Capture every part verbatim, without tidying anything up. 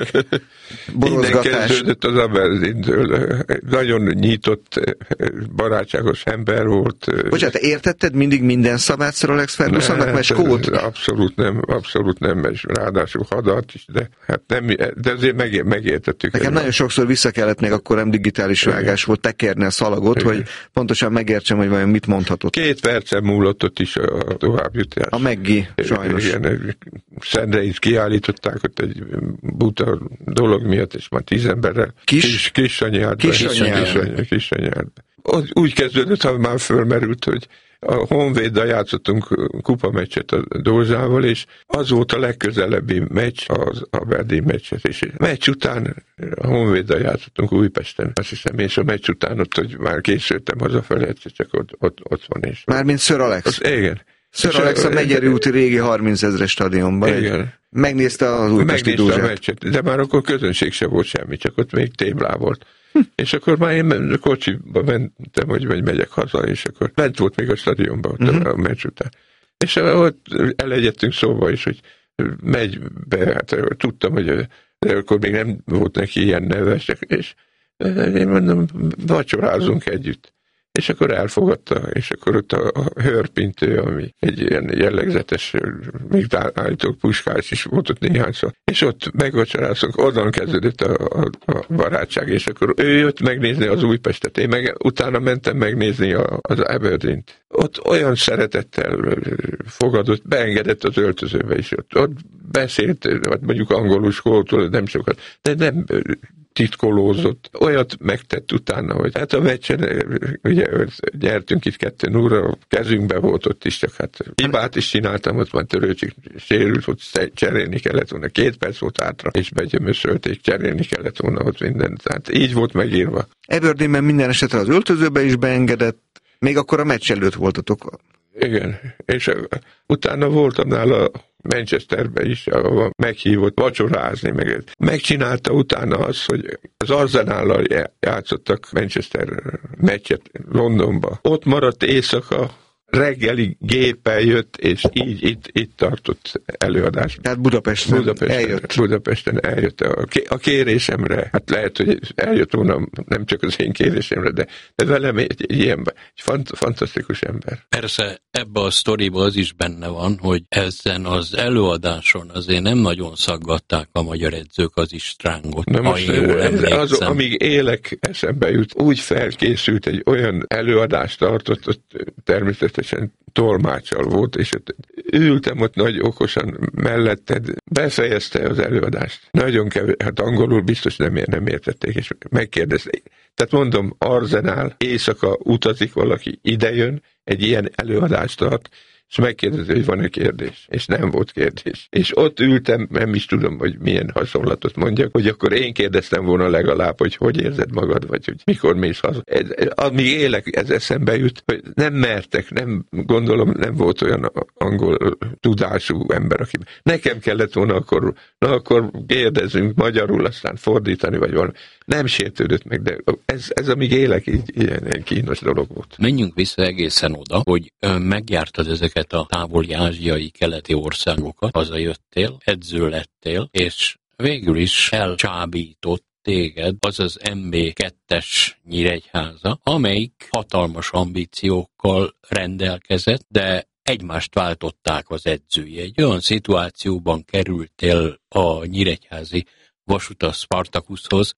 Innen kezdődött az Aberdeen-től. Nagyon nyitott, barátságos ember volt. Bocsánat, értetted mindig minden szavát Sir Alex Fergusonnak, mert skót? Abszolút nem, abszolút nem, és ráadásul hadat is, de hát nem, de azért meg, megértettük. Nekem nagyon sokszor vissza kellett, még akkor nem digitális vágás volt, tekerni a szalagot, igen, hogy pontosan megértsem, hogy vajon mit mondhatott. Két percen múlott ott is a továbbjutás. A Meggi, sajnos. Igen, Szendre is kiállították ott egy buta dolog miatt, és már tíz emberrel Kis? Kis, Kisanyárban. Kisanyárban. Kisanyárban. Úgy kezdődött, ha már fölmerült, hogy a Honvéddal játszottunk kupameccset a Dózsával, és az volt a legközelebbi meccs, az Aberdeen meccset, és meccs után a Honvéddal játszottunk Újpesten, azt hiszem, és a meccs után ott, hogy már készültem hazafelé, egyszer csak ott, ott, ott van is. Mármint Sir Alex? Az, igen. Sir Alex a Megyeri úti régi harmincezres stadionban. Igen. Megnézte az újpesti Dózsát. Megnézte a meccset, de már akkor közönség se volt semmi, csak ott még téblá volt. Hm. És akkor már én kocsiba mentem, hogy vagy megyek haza, és akkor bent volt még a stadionban ott uh-huh. a meccs után. És ott elegyedtünk szóba is, hogy megy be, hát tudtam, hogy de akkor még nem volt neki ilyen neves, és én mondom, vacsorázunk együtt. És akkor elfogadta, és akkor ott a, a hörpintő, ami egy ilyen jellegzetes, még állítók puskás is volt ott néhányszor, és ott megvacsoráztunk, onnan kezdődött a, a, a barátság, és akkor ő jött megnézni az Újpestet, én meg utána mentem megnézni a, az Aberdeen-t. Ott olyan szeretettel fogadott, beengedett az öltözőbe is, ott, ott beszélt, mondjuk angolul, skótól, nem sokat, de nem titkolózott. Olyat megtett utána, hogy hát a meccsen ugye nyertünk itt kettő nulla, kezünkben volt ott is, csak hát hibát is csináltam, ott már Törőcsik sérült, ott cserélni kellett volna, két perc volt hátra, és begyömöszölték, cserélni kellett volna ott mindent. Tehát így volt megírva. Aberdeenben minden esetre az öltözőbe is beengedett, még akkor a meccs előtt voltatok. Igen, és utána voltam nála Manchesterbe is, ahol meghívott vacsorázni, meg megcsinálta utána azt, hogy az Arsenállal játszottak Manchester meccset Londonba. Ott maradt éjszaka, reggeli géppel jött, és így itt, itt tartott előadást. Tehát Budapesten, Budapesten eljött. Budapesten eljött a, a kérésemre. Hát lehet, hogy eljött volna nem csak az én kérésemre, de, de velem egy, egy ilyen egy fant, fantasztikus ember. Persze ebbe a sztoriba az is benne van, hogy ezen az előadáson azért nem nagyon szaggatták a magyar edzők az Istrángot. Na most az, amíg élek, eszembe jut, úgy felkészült, egy olyan előadást tartott, ott természetesen tolmáccsal volt, és ott ültem ott nagy okosan melletted, befejezte az előadást. Nagyon kevés, hát angolul biztos nem, ér, nem értették, és megkérdezték. Tehát mondom, Arsenal, éjszaka utazik valaki, idejön, egy ilyen előadást tart, és megkérdezi, hogy van-e kérdés. És nem volt kérdés. És ott ültem, nem is tudom, hogy milyen hasonlatot mondjak, hogy akkor én kérdeztem volna legalább, hogy hogy érzed magad, vagy hogy mikor mész haza. Ez, amíg élek, ez eszembe jut, hogy nem mertek, nem gondolom, nem volt olyan angol tudású ember, aki nekem kellett volna akkor, na akkor kérdezzünk magyarul, aztán fordítani, vagy valami. Nem sértődött meg, de ez, ez amíg élek, így ilyen kínos dolog volt. Menjünk vissza egészen oda, hogy megjártad ezeket a távoli ázsiai keleti országokat, hazajöttél, edző lettél, és végül is elcsábított téged az az em bé kettes Nyíregyháza, amelyik hatalmas ambíciókkal rendelkezett, de egymást váltották az edzői. Egy olyan szituációban kerültél a nyíregyházi Vasutas Spartakuszhoz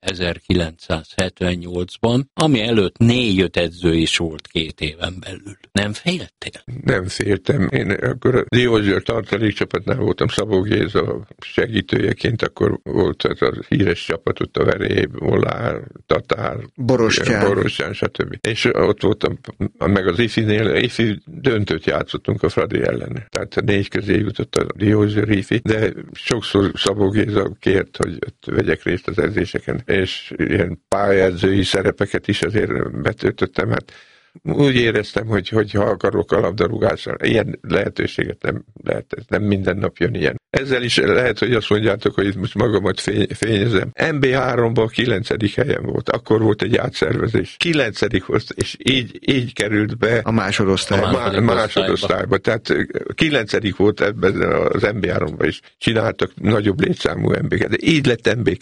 ezerkilencszázhetvennyolcban, ami előtt négy-öt edző is volt két éven belül. Nem féltél? Nem féltem. Én akkor a Diózsőr tartalékcsapatnál voltam, Szabó Géza segítőjeként, akkor volt ez a híres csapat, ott a Veréb, Molár, Tatár, Borostyán, Borostyán, stb. És ott voltam, meg az ifinél, ifi döntőt játszottunk a Fradi ellen. Tehát négy közé jutott a Diózsőr ifi, de sokszor Szabó Géza kért, hogy vegyek részt az edzéseken, és ilyen pályaedzői szerepeket is azért betöltöttem, hát úgy éreztem, hogy, hogy ha akarok a labdarúgással, ilyen lehetőséget nem lehet, nem minden nap jön ilyen. Ezzel is lehet, hogy azt mondjátok, hogy itt most magamat fény, fényezem. em bé háromban kilencedik helyen volt, akkor volt egy átszervezés. kilencedik volt, és így, így került be a másodosztályba. A má, másodosztályba. Tehát kilencedik volt ebben az em bé háromban is. Csináltak nagyobb létszámú em béket, de így lett em bé